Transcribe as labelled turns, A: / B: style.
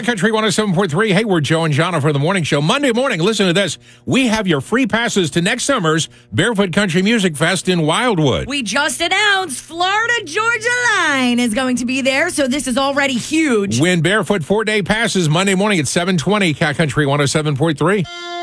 A: Country 107.3. Hey, we're Joe and Jonna for the morning show. Monday morning, listen to this. We have your free passes to next summer's Barefoot Country Music Fest in Wildwood.
B: We just announced Florida Georgia Line is going to be there, so this is already huge.
A: Win Barefoot 4-day passes Monday morning at 7:20. Cat Country 107.3.